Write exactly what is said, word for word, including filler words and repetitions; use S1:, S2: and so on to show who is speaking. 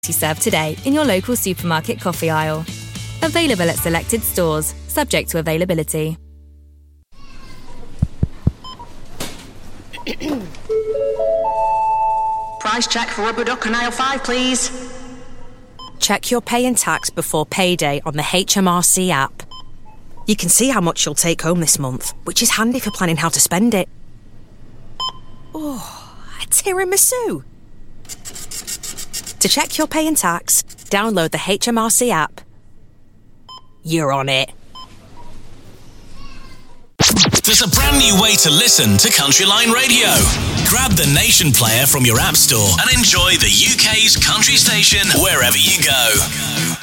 S1: serve today in your local supermarket coffee aisle. Available at selected stores, subject to availability.
S2: Price check for rubber duck on aisle five, please.
S3: Check your pay and tax before payday on the H M R C app. You can see how much you'll take home this month, which is handy for planning how to spend it. Oh, a tiramisu. To check your pay and tax, download the H M R C app. You're on it.
S4: There's a brand new way to listen to Country Line Radio. Grab the Nation player from your app store and enjoy the U K's country station wherever you go.